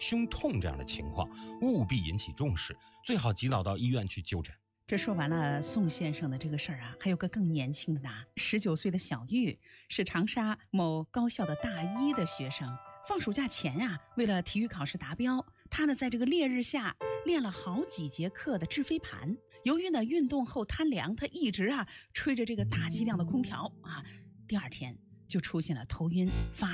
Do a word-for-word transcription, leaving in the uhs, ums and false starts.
胸痛这样的情况，务必引起重视，最好及早到医院去就诊。 这说完了宋先生的这个事儿啊，还有个更年轻的呢，十九岁的小玉是长沙某高校的大一的学生。放暑假前啊，为了体育考试达标，他呢在这个烈日下练了好几节课的掷飞盘。由于呢运动后贪凉，他一直啊吹着这个大剂量的空调啊，第二天就出现了头晕发